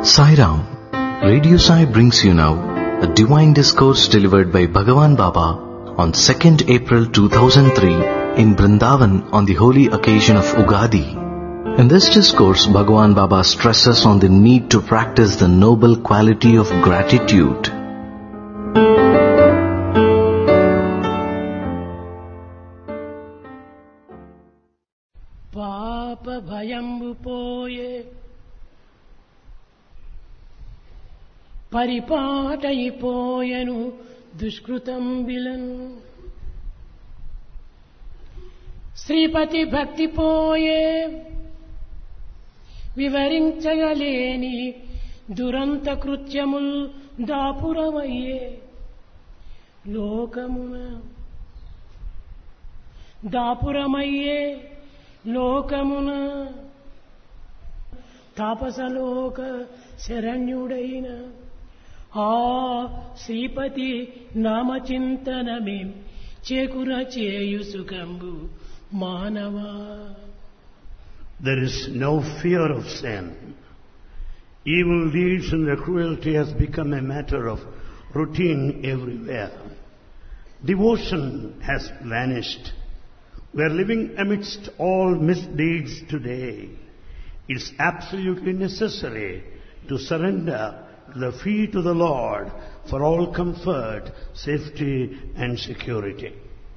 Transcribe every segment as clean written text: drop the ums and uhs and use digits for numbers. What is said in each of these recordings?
Sai Ram, Radio Sai brings you now a divine discourse delivered by Bhagavan Baba on 2nd April 2003 in Vrindavan on the holy occasion of Ugadi. In this discourse, Bhagavan Baba stresses on the need to practice the noble quality of gratitude. పాప భయంబు పోయే పరిపాటయిపోయెను దుష్కృతం బిలన్ శ్రీపతి భక్తి పోయే వివరించగలేని దురంత కృత్యముల్ దాపురమయ్యే లోకమున దాపురమయ్యే లోకమున తాపసలోక శరణ్యుడైన ఆ శ్రీపతి నామచింతనమే చేకుర చేయు సుఖంబు మానవా. There is no fear of sin. Evil deeds and the cruelty has become a matter of routine everywhere. Devotion has vanished. We are living amidst all misdeeds today. It's absolutely necessary to surrender the feet of the Lord for all comfort, safety and security.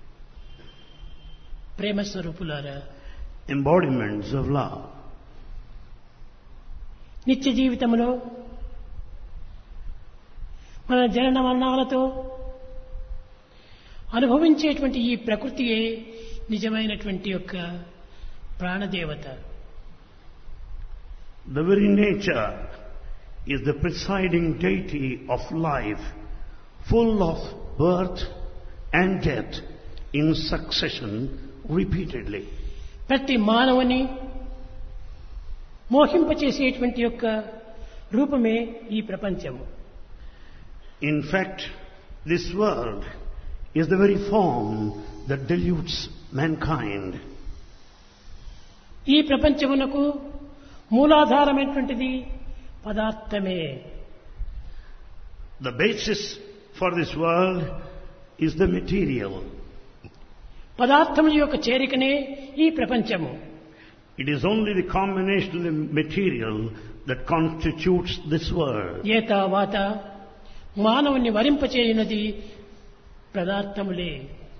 ప్రేమ స్వరూపులారా, Embodiments of love. నిత్య జీవితంలో మన జనన మరణాలతో అనుభవించేటువంటి ఈ ప్రకృతియే నిజమైనటువంటి యొక్క ప్రాణదేవత. The very nature is the presiding deity of life, full of birth and death in succession repeatedly. ప్రతి మానవుని మోహింపచేసేటువంటి యొక్క రూపమే ఈ ప్రపంచము. In fact, this world is the very form that deludes mankind. ఈ ప్రపంచమునకు మూలాధారమైనటువంటిది పదార్థమే. The basis for this world is the material. పదార్థముల యొక్క చేరికనే ఈ ప్రపంచము. It is only the combination of the material that constitutes this world. ఏతావాత మానవుని వరింపచేయునది పదార్థములే.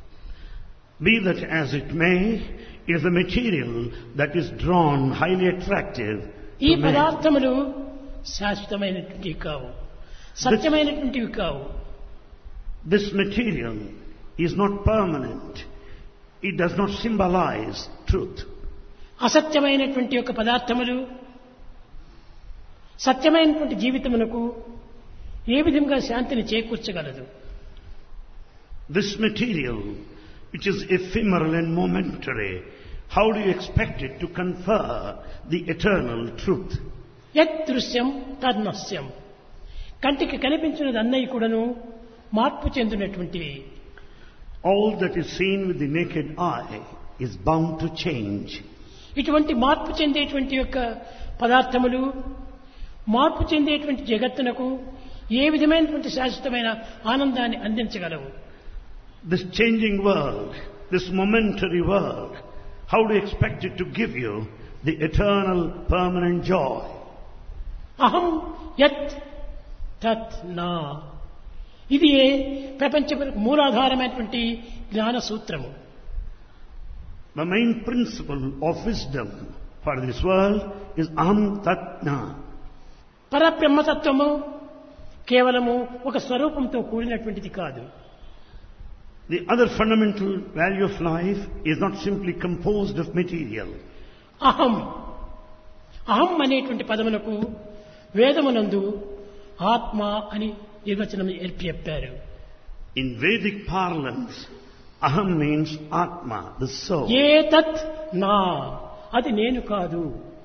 Be that as it may, it is the material that is drawn highly attractive ఈ to man. పదార్థములు శాశ్వతమైనటువంటివి కావు, సత్యమైనటువంటివి కావు. This material is not permanent. It does not symbolize truth. అసత్యమైనటువంటి యొక్క పదార్థములు సత్యమైనటువంటి జీవితమునకు ఏ విధంగా శాంతిని చేకూర్చగలదు? This material, which is ephemeral and momentary, how do you expect it to confer the eternal truth? యత్ దృశ్యం తన్నస్యం. కంటికి కనిపించినది అన్నయ్య కూడాను మార్పు చెందినటువంటివి. All that is seen with the naked eye is bound to change. ఇటువంటి మార్పు చెందేటువంటి యొక్క పదార్థములు మార్పు చెందేటువంటి జగత్తునకు ఏ విధమైనటువంటి శాశ్వతమైన ఆనందాన్ని అందించగలవు? This changing world, this momentary world, how do you expect it to give you the eternal permanent joy? అహం యత్ తత్ నా. ఇది ప్రపంచ మూలాధారమైనటువంటి జ్ఞాన సూత్రము. The main principle of wisdom for this world is aham tat na. పరబ్రహ్మతత్వము కేవలము ఒక స్వరూపంతో కూడినటువంటిది కాదు. The other fundamental value of life is not simply composed of material. అహం అహం అనేటువంటి పదమునకు వేదమునందు ఆత్మ అని నిర్వచనం చెప్పారు. In Vedic parlance, aham means atma, the soul. ఏతత్ నా, అది నేను కాదు.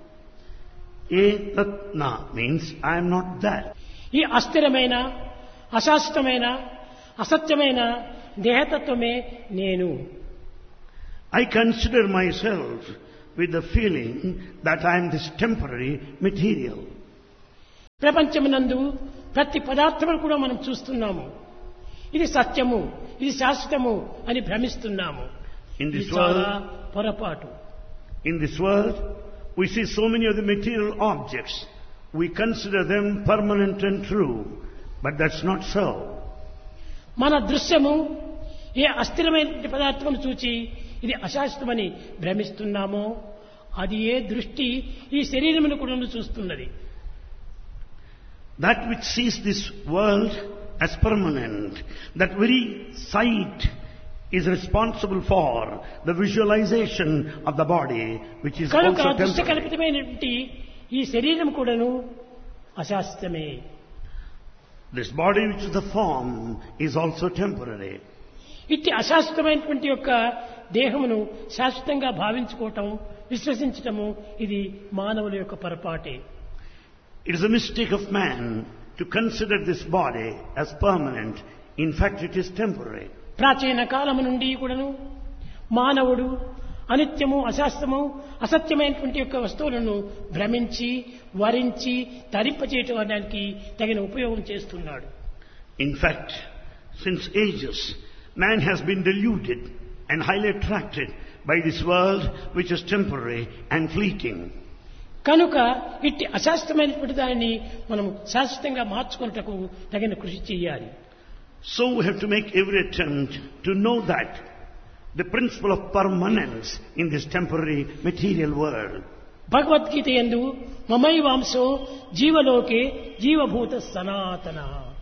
Etat na means I am not that. ఈ అస్థిరమైన అశాశ్వతమైన అసత్యమైన దేహతత్వమే నేను. I consider myself with the feeling that I am this temporary material. ప్రపంచమునందు ప్రతి పదార్థమును కూడా మనం చూస్తున్నాము. ఇది సత్యము, ఇది శాశ్వతము అని భ్రమిస్తున్నాము. ఇది చాలా పొరపాటు. In this world, we see so many of the material objects. We consider them permanent and true, but that's not so. మన దృశ్యము ఏ అస్థిరమైన పదార్థమును చూచి ఇది అశాశ్వతమని భ్రమిస్తున్నామో అది ఏ దృష్టి ఈ శరీరమును కూడా చూస్తున్నది. That which sees this world as permanent, that very sight is responsible for the visualization of the body, which is కనుక also దృశ్య temporary. కల్పితమైనటువంటి ఈ శరీరం కూడాను అశాశ్వతమే. This body, which is the form, is also temporary. ఇట్టి అశాశ్వతమైనటువంటి యొక్క దేహమును శాశ్వతంగా భావించుకోవటం, విశ్వసించటము ఇది మానవుల యొక్క పొరపాటే. It is a mistake of man to consider this body as permanent. In fact, it is temporary. ప్రాచీన కాలము నుండి కూడాను మానవుడు అనిత్యము, అశాశ్వతము, అసత్యమైనటువంటి యొక్క వస్తువులను భ్రమించి, వరించి, తరింపచేయటానికి తగిన ఉపయోగం చేస్తున్నాడు. In fact, since ages, man has been deluded and highly attracted by this world which is temporary and fleeting. కనుక ఇట్టి అశాశ్వతమైనటువంటి దానిని మనం శాశ్వతంగా మార్చుకున్నటకు తగిన కృషి చేయాలి. So we have to make every attempt to know that the principle of permanence in this temporary material world. Bhagavad Gita యందు మమైవాంశో జీవలోకే జీవభూత సనాతన.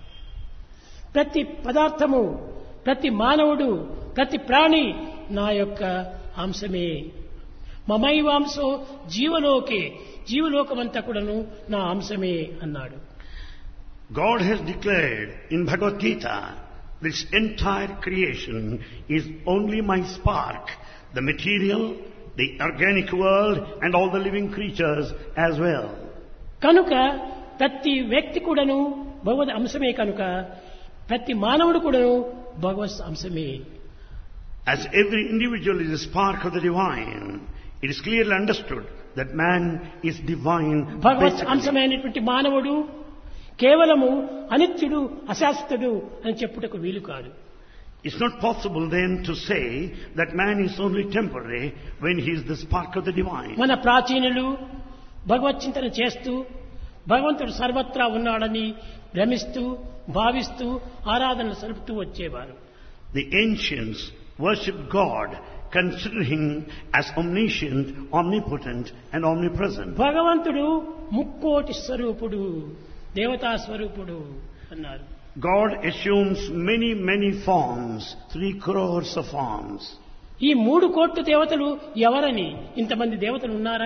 ప్రతి పదార్థము, ప్రతి మానవుడు, ప్రతి ప్రాణి నా యొక్క అంశమే. మమైవాంశో జీవలోకే, జీవలోకమంతా కూడాను నా అంశమే అన్నాడు. God has declared in Bhagavad Gita, this entire creation is only my spark, the material, the organic world and all the living creatures as well. కనుక ప్రతి వ్యక్తి కూడాను భగవద్ అంశమే. కనుక ప్రతి మానవుడు కూడాను భగవత్ అంశమే. As every individual is a spark of the divine, it is clearly understood that man is divine. Bhagwat basically. అంశమైనటువంటి మానవుడు కేవలము అనిత్యుడు, అశాశ్వతుడు అని చెప్పుటకు వీలు కాదు. It's not possible then to say that man is only temporary when he is the spark of the divine. మన ప్రాచీనులు భగవత్ చింతన చేస్తూ భగవంతుడు సర్వత్రా ఉన్నాడని భ్రమిస్తూ, భావిస్తూ ఆరాధన సలుపుతూ వచ్చేవారు. The ancients worshipped God, considering him as omniscient, omnipotent and omnipresent. భగవంతుడు ముక్కోటి స్వరూపుడు, దేవతా స్వరూపుడు అన్నారు. God assumes many, many forms, 3 crores of forms. ఈ 3 కోట్ల దేవతలు ఎవరని? ఇంతమంది దేవతలు ఉన్నారా?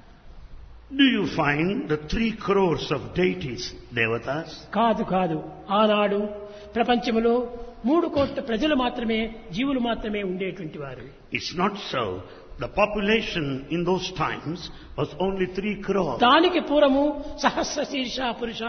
Do you find the 3 crores of deities, devatas? కాదు కాదు. ఆనాడు ప్రపంచంలో 3 కోట్ల ప్రజలు మాత్రమే, జీవులు మాత్రమే ఉండేటువంటి వారు. It's not so. The population in those times was only 3 crores. దానికి పూర్వము సహస్ర శీర్ష పురుష,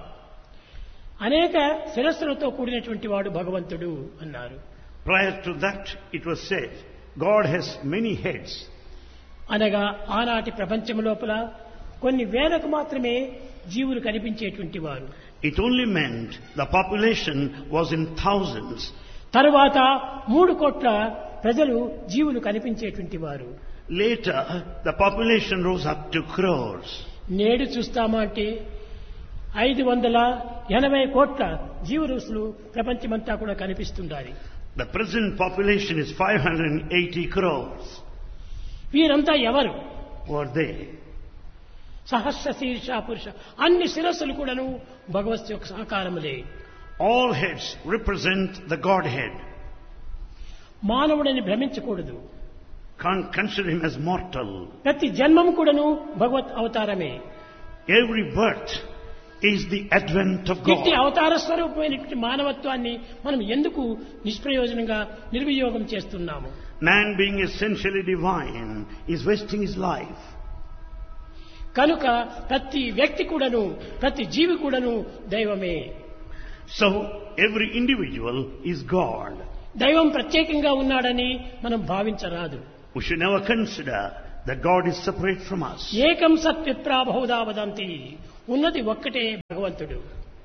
అనేక శిరస్సులతో కూడినటువంటి వాడు భగవంతుడు అన్నారు. Prior to that, it was said, God has many heads. అనగా ఆనాటి ప్రపంచం లోపల కొన్ని వేలకు మాత్రమే జీవులు కనిపించేటువంటి వారు. It only meant the population was in thousands. తరువాత 3 కోట్ల ప్రజలు జీవులు కనిపించేటువంటి వారు. Later, the population rose up to crores. నేడు చూస్తామా అంటే 580 కోట్ల జీవరాశులు ప్రపంచమంతా కూడా కనిపిస్తుండాలి. The present population is 580 crores. వీరంతా ఎవరు? Who are they? సహస్ర శీర్ష పురుష, అన్ని శిరస్సులు కూడాను భగవత్ యొక్క సహకారములే. All heads represent the Godhead. మానవుడని భ్రమించకూడదు. Can't consider him as mortal. ప్రతి జన్మం కూడాను భగవత్ అవతారమే. Every birth is the advent of ఇట్టి God. అవతార స్వరూపమైనటువంటి మానవత్వాన్ని మనం ఎందుకు నిష్ప్రయోజనంగా నిర్వియోగం చేస్తున్నాము? Man being essentially divine is wasting his life. కనుక ప్రతి వ్యక్తి కూడాను, ప్రతి జీవి కూడాను దైవమే. So every individual is God. దైవం ప్రత్యేకంగా ఉన్నాడని మనం భావించరాదు. We should never consider that God is separate from us. ఏకం సత్ విప్రా బహుదా వదంతి. ఉన్నది ఒక్కటే భగవంతుడు.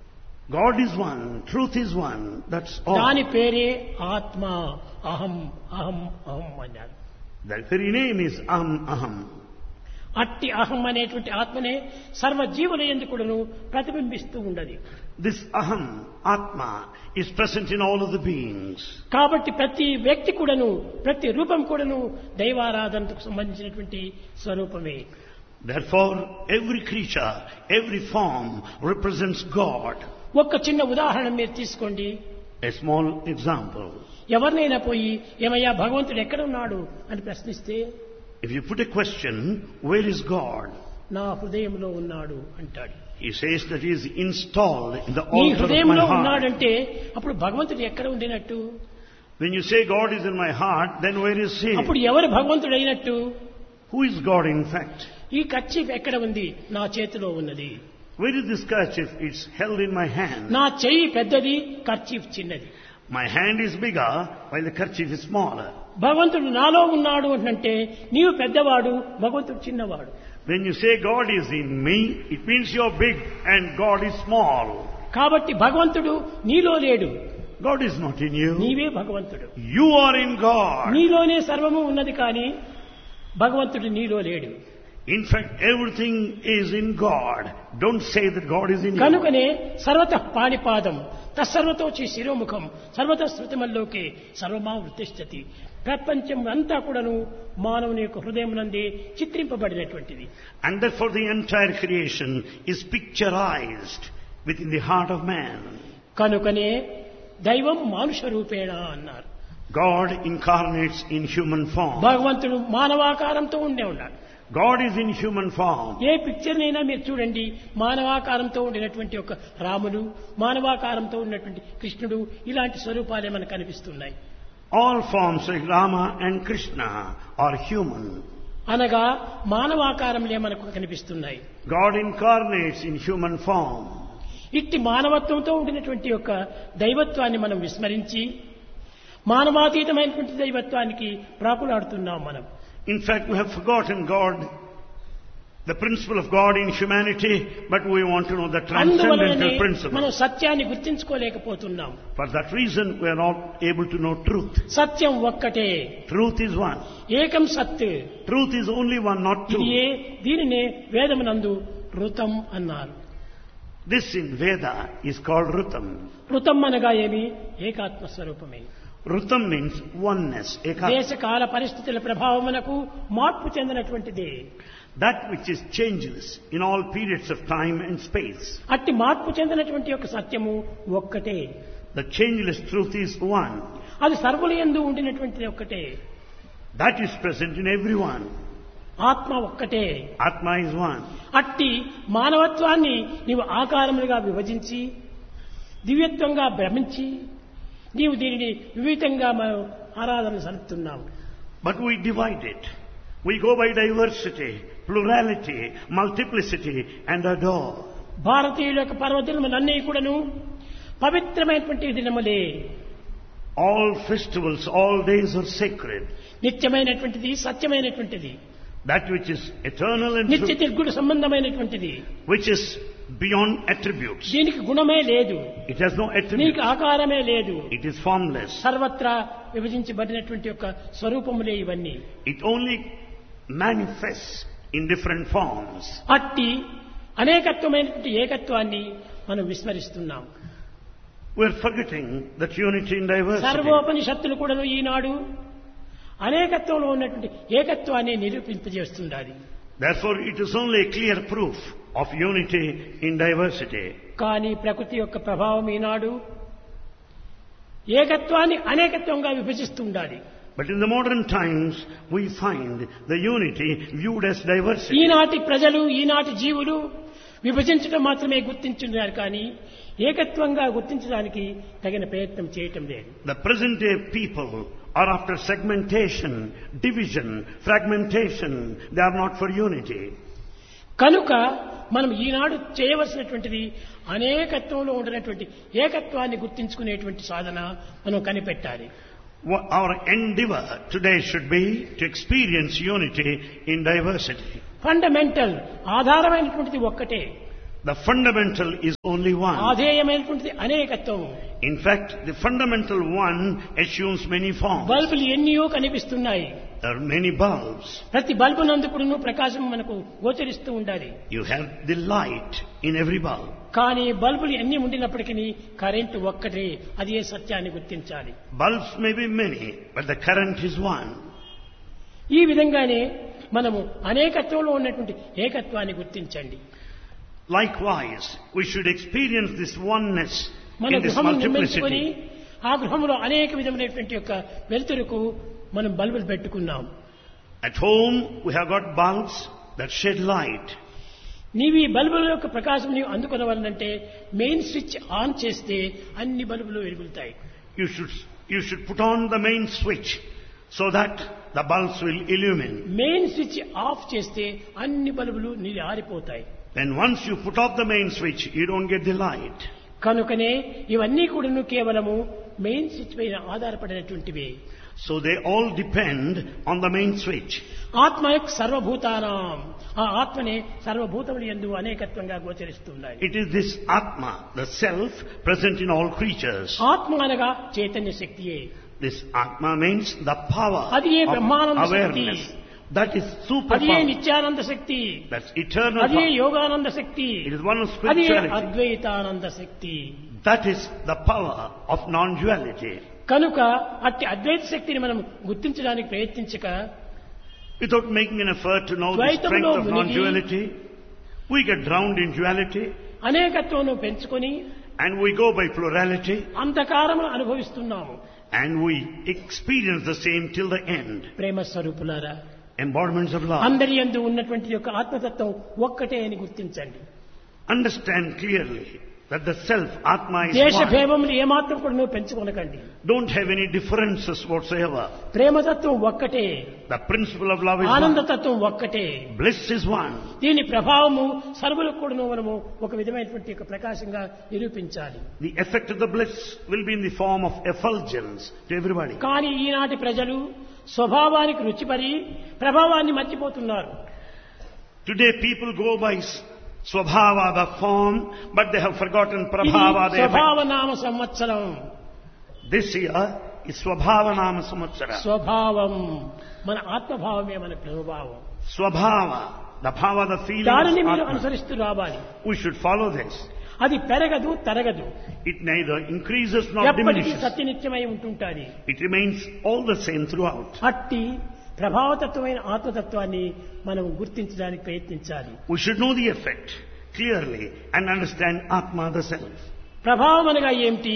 God is one, truth is one, that's all. దాని పేరే ఆత్మ. అహం అహం అహం అన్నారు. That very name is Aham. అట్టి అహం అనేటువంటి ఆత్మనే సర్వజీవుల యందు కూడాను ప్రతిబింబిస్తూ ఉండదు. This Aham, Atma, is present in all of the beings. కాబట్టి ప్రతి వ్యక్తి కూడాను, ప్రతి రూపం కూడాను దైవారాధనకు సంబంధించినటువంటి స్వరూపమే. Therefore, every creature, every form represents God. ఒక్క చిన్న ఉదాహరణ మీరు తీసుకోండి. A small example. ఎవరినైనా పోయి ఏమయ్యా భగవంతుడు ఎక్కడ ఉన్నాడు అని ప్రశ్నిస్తే, If you put a question, where is God? నా హృదయంలో ఉన్నాడు అంటాడు. He says that he is installed in the నీ altar of my హృదయంలో heart. ఉన్నాడంటే అప్పుడు భగవంతుడు ఎక్కడ ఉండినట్టు? When you say God is in my heart, then where is he? అప్పుడు ఎవరు భగవంతుడు అయినట్టు? Who is God in fact? ఈ కర్చీఫ్ ఎక్కడ ఉంది? నా చేతిలో ఉన్నది. Where is this kerchief? It's held in my hand. నా చెయ్యి పెద్దది, కర్చీఫ్ చిన్నది. My hand is bigger while the kerchief is smaller. భగవంతుడు నాలో ఉన్నాడు అంటే నీవు పెద్దవాడు, భగవంతుడు చిన్నవాడు. When you say God is in me, it means you're big and God is small. కాబట్టి భగవంతుడు నీలో లేడు. God is not in you. నీవే భగవంతుడు. You are in God. నీలోనే సర్వము ఉన్నది, కానీ భగవంతుడు నీలో లేడు. In fact, everything is in God. Don't say that God is in you. కనుకనే సర్వతః పాణిపాదం తత్సర్వతోచి శిరోముఖం సర్వతః శృతిమల్లోకే సర్వమా వృత్తిష్టతి. ప్రపంచం అంతా కూడాను మానవుని యొక్క హృదయమునందే చిత్రింపబడినటువంటిది. And therefore the entire creation is picturized within the heart of man. కనుకనే దైవం మానుష రూపేణ అన్నారు. God incarnates in human form. భగవంతుడు మానవాకారంతో ఉండే ఉన్నాడు. God is in human form. A picture నైనా మీరు చూడండి, మానవాకారంతో ఉండినటువంటి ఒక రాముడు, మానవాకారంతో ఉన్నటువంటి కృష్ణుడు, ఇలాంటి స్వరూపాలే మనకు కనిపిస్తున్నాయి. All forms like Rama and Krishna are human. అనగా మానవాకారంలే మనకు కనిపిస్తున్నాయి. God incarnates in human form. ఇట్టి మానవత్వంతో ఉండినటువంటి యొక్క దైవత్వాన్ని మనం విస్మరించి మానవాతీతమైనటువంటి దైవత్వానికి ప్రాకులాడుతున్నాం మనం. In fact, we have forgotten God, the principle of God in humanity, but we want to know the transcendental మనం principle. సత్యాన్ని గుర్తించుకోలేకపోతున్నాం. For that reason, we are not able to know truth. సత్యం ఒక్కటే, Truth is one. ఏకం సత్. Truth is only one, not two. దీనినే వేదమునందు ఋతం అన్నారు. This in Veda is called Rutam. ఋతం అనగా ఏమి? ఏకాత్మ స్వరూపమే. Rutam means oneness. దేశకాల పరిస్థితుల ప్రభావమునకు మార్పు చెందినటువంటిది. That which is changeless in all periods of time and space. అట్టి మార్పు చెందినటువంటి యొక్క సత్యము ఒక్కటే. The changeless truth is one. అది సర్వుల యందు ఉండినటువంటిది ఒక్కటే. That is present in everyone. ఆత్మ ఒక్కటే. Atma is one. అట్టి మానవత్వాన్ని నీవు ఆకారములుగా విభజించి దివ్యత్వంగా భ్రమించి నీవు దీనిని వివిధంగా మనం ఆరాధన సలుపుతున్నాము. But we divide it. We go by diversity, plurality, multiplicity and adore. భారతీయుల యొక్క పర్వదినములన్నీ కూడాను పవిత్రమైనటువంటి దినములే. All festivals, all days are sacred. నిత్యమైనటువంటిది, సత్యమైనటువంటిది, That which is eternal and నిత్య true, నిర్గుణ సంబంధమైనటువంటిది. which is beyond attributes. దీనికి గుణమే లేదు, It has no నీకు attributes. ఆకారమే లేదు. It is formless. సర్వత్రా విభజించబడినటువంటి యొక్క స్వరూపములే ఇవన్నీ. It only manifests in different forms. అట్టి అనేకత్వమైనటువంటి ఏకత్వాన్ని మనం విస్మరిస్తున్నాం. We are forgetting that unity in diversity. సర్వోపనిషత్తులు కూడాను ఈనాడు అనేకత్వంలో ఉన్నటువంటి ఏకత్వాన్ని నిరూపింపజేస్తుండాలి. Therefore, it is only a clear proof of unity in diversity. కానీ ప్రకృతి యొక్క ప్రభావం ఈనాడు ఏకత్వాన్ని అనేకత్వంగా విభజిస్తూ ఉండాలి. But in the modern times, we find the unity viewed as diversity. ఈనాటి ప్రజలు, ఈనాటి జీవులు విభజించడం మాత్రమే గుర్తించున్నారు, కానీ ఏకత్వంగా గుర్తించడానికి తగిన ప్రయత్నం చేయటం లేదు. The present day people are after segmentation, division, fragmentation. They are not for unity. కనుక మనం ఈనాడు చేయవలసినటువంటిది అనేకత్వంలో ఉండినటువంటి ఏకత్వాన్ని గుర్తించుకునేటువంటి సాధన మనం కనిపెట్టాలి. Our endeavor today should be to experience unity in diversity. Fundamental ఆధారమైనటువంటిది ఒక్కటే. The fundamental is only one. ఆధేయమైనటువంటిది అనేకత్వం. In fact, the fundamental one assumes many forms. బల్బులు ఎన్నో కనిపిస్తున్నాయి. There are many bulbs. ప్రతి బల్బు నందు కూడాను ప్రకాశం మనకు గోచరిస్తూ ఉండాలి. You have the light in every bulb. కానీ బల్బులు ఎన్ని ఉండినప్పటికీ కరెంటు ఒక్కటే, అది ఏ సత్యాన్ని గుర్తించాలి. Bulbs may be many, but the current is one. ఈ విధంగానే మనము అనేకత్వంలో ఉన్నటువంటి ఏకత్వాన్ని గుర్తించండి. Likewise, we should experience this oneness మన in this గృహం నిర్మించుకొని multiplicity. ఆ గృహంలో అనేక విధమైనటువంటి యొక్క వెలుతురుకు మనం బల్బులు పెట్టుకున్నాం. At home, we have got bulbs that shed light. నీవు ఈ బల్బుల యొక్క ప్రకాశం నీవు అందుకొనవాలంటే మెయిన్ స్విచ్ ఆన్ చేస్తే అన్ని బల్బులు వెలుగుతాయి. You should put on the main switch so that the bulbs will illumine. Main switch off చేస్తే అన్ని బల్బులు నీళ్ళు ఆరిపోతాయి. Then once you put off the main switch, you don't get the light. కనుకనే ఇవన్నీ కూడాను కేవలము మెయిన్ స్విచ్ పైన ఆధారపడినటువంటివి. So they all depend on the main switch. ఆత్మ యొక్క సర్వభూతానాం, ఆ ఆత్మనే సర్వభూతములు యందు అనేకత్వంగా గోచరిస్తున్నాయి. It is this Atma, the self, present in all creatures. ఆత్మ అనగా Chaitanya శక్తియే. This Atma means the power అది ఏ of Brahmananda Shakti. awareness. That is అది ఏ superpower. Nityananda Shakti. That's eternal అది ఏ power. Yogananda Shakti. It is one of అది ఏ spirituality. Advaitananda Shakti. That is the power of non-duality. కనుక అట్టి అద్వైత శక్తిని మనం గుర్తించడానికి ప్రయత్నించక Without making an effort to know the ద్వైతంలో strength of మునిగి non-duality, we get drowned in duality అనేకత్వం పెంచుకొని and we go by plurality అంధకారమును అనుభవిస్తున్నాము. and we experience the same till the end. ప్రేమ స్వరూపులారా, Embodiments of love. అందరి యందు ఉన్నటువంటి యొక్క ఆత్మతత్వం ఒక్కటే అని గుర్తించండి. Understand clearly that the self, Atma, is దేశ one. భేదములు ఏమాత్రం కూడా నువ్వు పెంచుకొనకండి. Don't have any differences whatsoever. ప్రేమతత్వం ఒక్కటే, The principle of love is one. ఆనందతత్వం ఒక్కటే. Bliss is one. దీని ప్రభావము సర్వులకు కూడా మనము ఒక విధమైనటువంటి యొక్క ప్రకాశంగా నిరూపించాలి. The effect of the bliss will be in the form of effulgence to everybody. కానీ ఈనాటి ప్రజలు స్వభావానికి రుచిపడి ప్రభావాన్ని మర్చిపోతున్నారు. Today people go by Swabhava, the form, but they have forgotten ఇది Prabhava, the effect. స్వభావనామ సంవత్సరం. This year is Swabhavanama Samvatsara. స్వభావం మన ఆత్మభావమే మన ప్రభావం. Swabhava, the bhava, the feeling దానిని of మీరు Atma. అనుసరిస్తూ రావాలి. We should follow this. అది పెరగదు తరగదు, It neither increases nor ఎప్పటికీ diminishes. సత్యనిత్యమై ఉంటుంటాది. It remains all the same throughout. అట్టి ప్రభావతత్వమైన ఆత్మతత్వాన్ని మనం గుర్తించడానికి ప్రయత్నించాలి. We should know the effect clearly and understand Atma, the self. ప్రభావం అనగా ఏమిటి?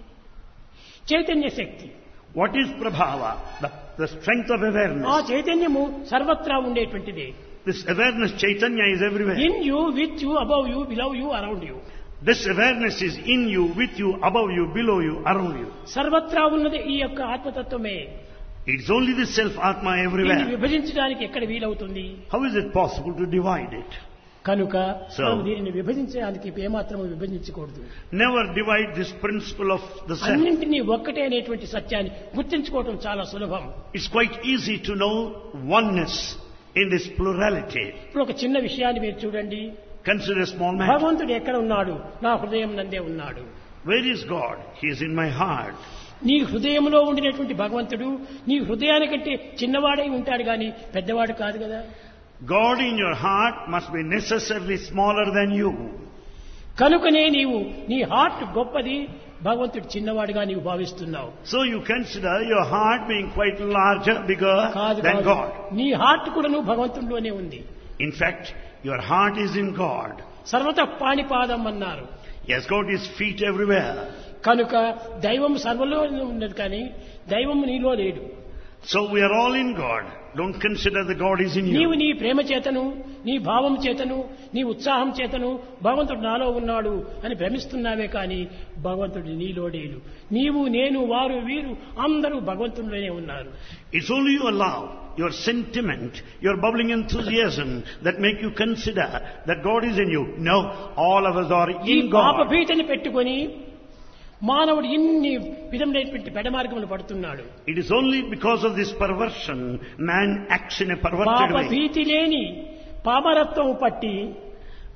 చైతన్య శక్తి. What is Prabhava? The strength of ఆ awareness. చైతన్యము సర్వత్రా ఉండేటువంటిది. This awareness, Chaitanya, is everywhere. In you, with you, above you, below you, around you. This awareness is in you, with you, above you, below you, around you. సర్వత్రా ఉన్నది ఈ యొక్క ఆత్మతత్వమే. It's only the self Atma దీన్ని everywhere. విభజించడానికి ఎక్కడ వీలవుతుంది? How is it possible to divide it? కనుక So- మనం దీనిని విభజించడానికి ఏమాత్రము విభజించకూడదు. Never divide this principle of the self. అన్నింటినీ ఒక్కటే అనేటువంటి సత్యాన్ని గుర్తించుకోవటం చాలా సులభం. It's quite easy to know oneness in this plurality. ఇప్పుడు ఒక చిన్న విషయాన్ని మీరు చూడండి. Consider a small matter. భగవంతుడు ఎక్కడ ఉన్నాడు? నా హృదయం నందే ఉన్నాడు. Where is God? He is in my heart. నీ హృదయంలో ఉండినటువంటి భగవంతుడు నీ హృదయానికంటే చిన్నవాడై ఉంటాడు గాని పెద్దవాడు కాదు కదా. God in your heart must be necessarily smaller than you. కనుకనే నీవు నీ హార్ట్ గొప్పది, భగవంతుడు చిన్నవాడుగా నీవు భావిస్తున్నావు. So you consider your heart being quite larger, bigger కాదు than కాదు. God. నీ హార్ట్ కూడా నువ్వు భగవంతుడిలోనే ఉంది. In fact, your heart is in God. సర్వత పాణిపాదం అన్నారు. He has got his feet everywhere. కనుక దైవం సర్వలో ఉన్నది కానీ దైవం నీలో లేడు. So we are all in God. Don't consider the God is in నీవు you. నీ ప్రేమ చేతను, నీ భావం చేతను, నీ ఉత్సాహం చేతను భగవంతుడు నాలో ఉన్నాడు అని భ్రమిస్తున్నావే కానీ భగవంతుడు నీలో లేడు. నీవు, నేను, వారు, వీరు అందరూ భగవంతుడిలోనే ఉన్నారు. It's only your love, your sentiment, your bubbling enthusiasm that make you consider that God is in you. No, all of us are ఈ in పాప God. భీతిని పెట్టుకొని మానవుడు ఇన్ని విధమైనటువంటి పెడమార్గములు పడుతున్నాడు. It is only because of this perversion man acts in a perverted పాప way. భీతి లేని పామరత్వం పట్టి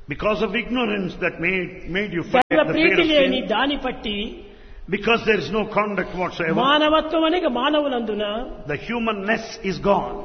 Because of ignorance that made you fight దైవ the fear ప్రీతి of లేని sin. దాని పట్టి Because there is no conduct whatsoever. మానవత్వం అనేది మానవులందున The humanness is gone.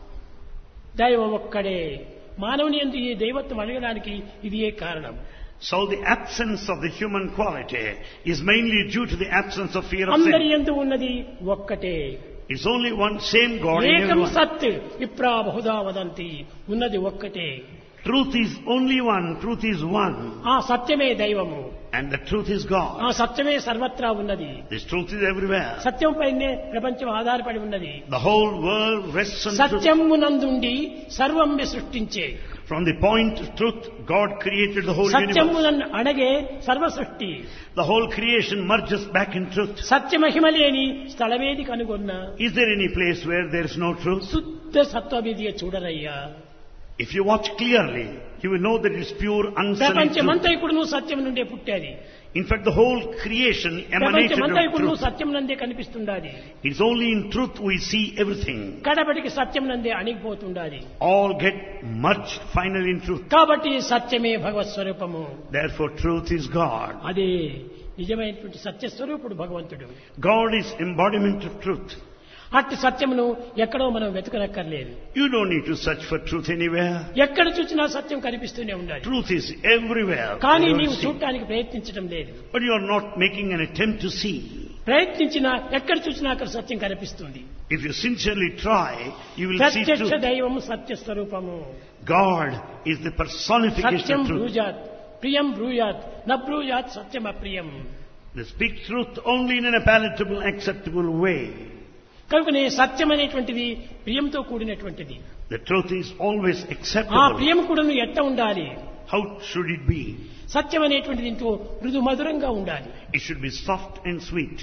దైవం ఒక్కడే. మానవుని యందు ఈ దైవత్వం అడగడానికి ఇది ఏ కారణం. So the absence of the human quality is mainly due to the absence of fear of అందరి sin. యందు ఉన్నది ఒక్కటే. It's only one same God in ఏకం everyone. సత్ విప్రా బహుదా వదంతి. ఉన్నది ఒక్కటే. Truth is only one. Truth is one. ఆ సత్యమే దైవము. And the truth is ఆ God. సత్యమే సర్వత్రా ఉన్నది. This truth is everywhere. సత్యంపైనే ప్రపంచం ఆధారపడి ఉన్నది. The whole world rests on truth. సత్యమునందుండి సర్వం సృష్టించే. From the point of truth, God created the whole universe. సత్యమునన్ను అణగే సర్వ సృష్టి. The whole creation merges back in truth. సత్యమహిమ లేని స్థలమేది కనుగొన్న. Is there any place where there is no truth? శుద్ధ సత్వవిధియ చూడరయ్యా. If you watch clearly, you will know that it is pure, unsullied ప్రపంచమంతా truth. ఇప్పుడు నువ్వు సత్యం నుండే పుట్టాది. In fact, the whole creation emanated ప్రపంచమంతా of ఇప్పుడు నువ్వు truth. Satyam నందే కనిపిస్తుండాది. It's only in truth we see everything. కడపటికి Satyam నందే అణిగిపోతుండాది. All get merged finally in truth. కాబట్టి సత్యమే భగవత్ స్వరూపము. Therefore, truth is God. అదే నిజమైనటువంటి సత్య స్వరూపుడు భగవంతుడు. God is embodiment of truth. అట్టి సత్యమును ఎక్కడో మనం వెతకనక్కర్లేదు. You don't need to search for truth anywhere. ఎక్కడ చూసినా సత్యం కనిపిస్తూనే ఉండాలి. Truth is everywhere. కానీ You don't నీవు see. చూడటానికి ప్రయత్నించడం లేదు. But you are not making an attempt to see. ప్రయత్నించినా ఎక్కడ చూసినా అక్కడ సత్యం కనిపిస్తుంది. If you sincerely try, you will see ప్రత్యక్ష truth. దైవము సత్య స్వరూపము. God is the personification Satyam of truth. బ్రూజాత్ ప్రియం బ్రూయాత్ న బ్రూయాత్ సత్యం అప్రియం. They speak truth only in a palatable, acceptable way. కనుకనే సత్యం అనేటువంటిది ప్రియంతో కూడినటువంటిది. The truth is always ఆ acceptable. ప్రియం కూడా ఎట్ట ఉండాలి. How should it be? సత్యం అనేటువంటిది ఎంతో మృదు మధురంగా ఉండాలి. It should be soft and sweet.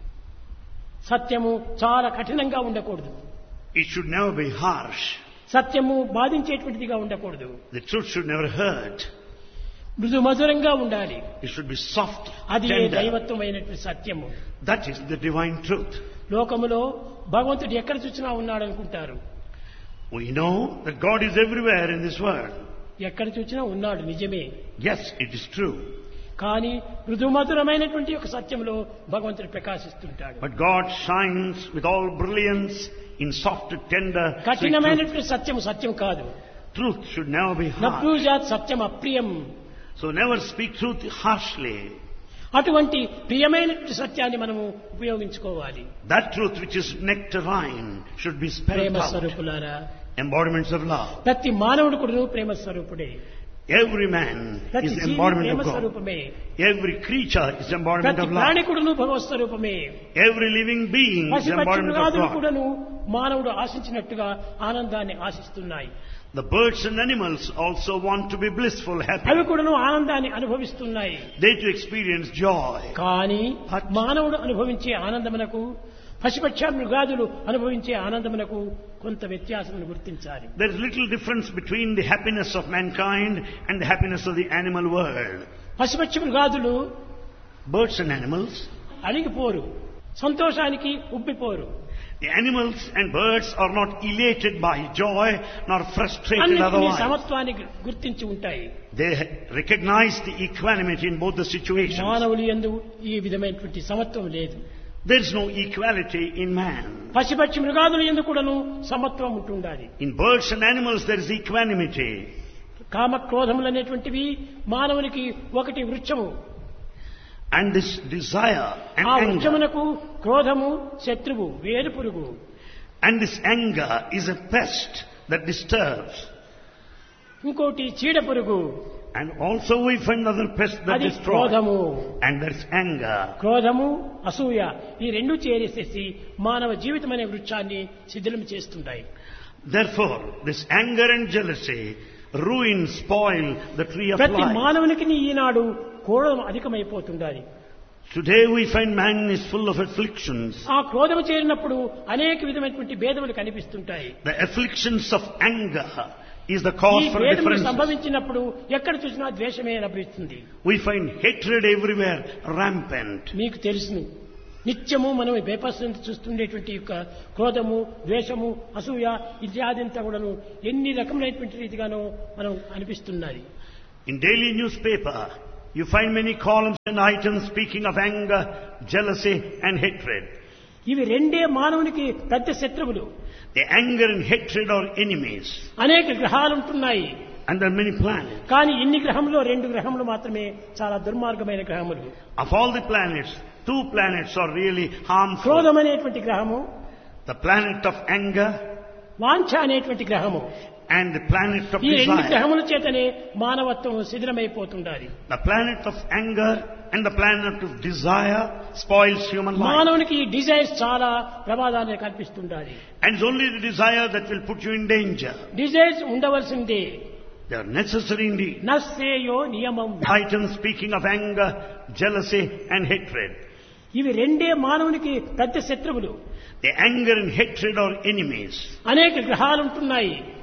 సత్యము చాలా కఠినంగా ఉండకూడదు. It should never be harsh. సత్యము బాధించేటువంటిదిగా ఉండకూడదు. The truth should never hurt. మృదు మధురంగా ఉండాలి. It should be soft, అది tender. దైవత్వమైనటువంటి సత్యము. That is the divine truth. లోకములో భగవంతుడు ఎక్కడ చూసినా ఉన్నాడు అనుకుంటారు. We know that God is everywhere in this world. ఎక్కడ చూసినా ఉన్నాడు నిజమే. Yes, it is true. కానీ మృదు మధురమైనటువంటి ఒక సత్యంలో భగవంతుడు ప్రకాశిస్తుంటాడు. But God shines with all brilliance in soft, tender, sweet truth. కఠినమైనటువంటి సత్యం సత్యం కాదు. Truth should never be harsh. నబ్రూజాత్ Satyam అప్రియం. So never speak truth harshly. అటువంటి ప్రియమైనటువంటి సత్యాన్ని మనము ఉపయోగించుకోవాలి. That truth which is nectarine should be spelled Prema out. స్వరూపులారా, Embodiments of love. ప్రతి మానవుడు కూడా ప్రేమ స్వరూపుడే. Every man ప్రతి is G V embodiment Prema of God. స్వరూపమే. Every creature is embodiment ప్రతి of love. ప్రాణి కూడాను భగవత్ స్వరూపమే. Every living being is embodiment of పశుపక్షులు God. కూడాను మానవుడు ఆశించినట్టుగా ఆనందాన్ని ఆశిస్తున్నాయి. The birds and animals also want to be blissful, happy. అవి కూడాను ఆనందాన్ని అనుభవిస్తున్నాయి. They too experience joy. కానీ మానవుడు అనుభవించే ఆనందమునకు పశుపక్ష మృగాదులు అనుభవించే ఆనందమునకు కొంత వ్యత్యాసం గుర్తించాలి. There is little difference between the happiness of mankind and the happiness of the animal world. పశుపక్ష మృగాదులు Birds and animals, అణిగిపోరు, సంతోషానికి ఉబ్బిపోరు. the animals and birds are not elated by joy nor frustrated అన్నిటినీ otherwise. సమత్వాన్ని గుర్తించి ఉంటాయి. They recognize the equanimity in both the situations. మానవులు యందు ఈ విధమైనటువంటి సమత్వం లేదు. There is no equality in man. పశుపక్షి మృగాదుల యందు కూడాను సమత్వం ఉంటుండాలి. In birds and animals there is equanimity. కామ క్రోధములు అనేటువంటివి మానవునికి ఒకటి వృక్షము. And this desire and ఆ anger. వృక్షమునకు క్రోధము శత్రువు, వేరు పురుగు. And this anger is a pest that disturbs. ఇంకోటి చీడ పురుగు. And also we find another pest that అది destroys. క్రోధము. And there's anger. క్రోధము అసూయ ఈ రెండు చేరేసేసి మానవ జీవితం అనే వృక్షాన్ని శిథిలం చేస్తుంటాయి. Therefore, this anger and jealousy ruin, spoil the tree of ప్రతి life. మానవునికి ఈనాడు క్రోధం అధికమైపోతుండాలి. Today we find man is full of afflictions. ఆ క్రోధము చేరినప్పుడు అనేక విధమైనటువంటి భేదములు కనిపిస్తుంటాయి. The afflictions of anger is the ఈ cause for భేదములు differences. సంభవించినప్పుడు ఎక్కడ చూసినా ద్వేషమే లభిస్తుంది. We find hatred everywhere rampant. మీకు తెలుసును, నిత్యము మనం పేపర్స్ చూస్తుండేటువంటి యొక్క క్రోధము, ద్వేషము, అసూయ ఇత్యాది అంతా కూడాను ఎన్ని రకములైనటువంటి రీతిగానో మనం అనిపిస్తున్నది. In daily newspaper, you find many columns and items speaking of anger, jealousy and hatred. ఇవి రెండే మానవునికి పెద్ద శత్రువులు. The anger and hatred are enemies. అనేక గ్రహాలు ఉంటున్నాయి. And there are many planets. కానీ ఇన్ని గ్రహంలో 2 గ్రహములు మాత్రమే చాలా దుర్మార్గమైన గ్రహములు. Of all the planets, 2 planets are really harmful. క్రోధం అనేటువంటి గ్రహము, The planet of anger వాంఛ అనేటువంటి గ్రహము. and the planet of ఈ 2 desire. గ్రహముల చేతనే మానవత్వం శిథిలమైపోతుండాలి. The planet of anger and the planet of desire spoils human life. మానవునికి ఈ డిజైర్స్ చాలా ప్రమాదాన్ని కల్పిస్తుండాలి. And it's only the desire that will put you in danger. Desires ఉండవలసిందే. They are necessary indeed. నస్సేయో నియమం. Items speaking of anger, jealousy and hatred. ఇవి రెండే మానవునికి పెద్ద శత్రువులు. The anger and hatred are enemies. అనేక గ్రహాలు ఉంటున్నాయి.